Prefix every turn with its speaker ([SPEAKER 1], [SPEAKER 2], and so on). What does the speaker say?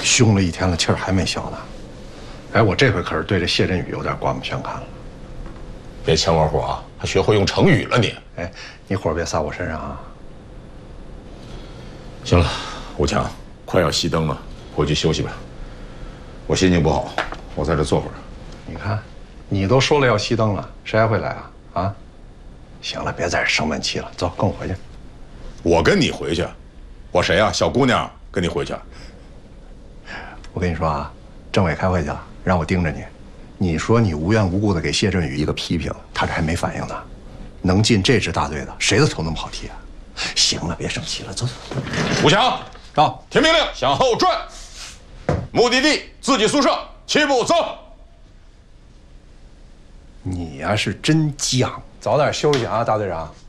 [SPEAKER 1] 凶了一天了，气儿还没消呢。哎，我这回可是对这谢振宇有点刮目相看了。
[SPEAKER 2] 别抢我火啊，还学会用成语了你？
[SPEAKER 1] 哎，你火别撒我身上啊！
[SPEAKER 2] 行了，吴强，快要熄灯了，回去休息吧。我心情不好，我在这坐会儿。
[SPEAKER 1] 你看，你都说了要熄灯了，谁还会来啊？啊？行了，别在这生闷气了，走，跟我回去。
[SPEAKER 2] 我跟你回去？我谁呀？小姑娘，跟你回去？
[SPEAKER 1] 我跟你说啊，政委开会去了，让我盯着你。你说你无缘无故的给谢振宇一个批评，他这还没反应呢。能进这支大队的，谁的头那么好剃啊？行了，别生气了，走走。
[SPEAKER 2] 吴强，
[SPEAKER 1] 到，
[SPEAKER 2] 听命令，向后转。目的地自己宿舍，齐步走。
[SPEAKER 1] 你呀是真犟，早点休息啊，大队长。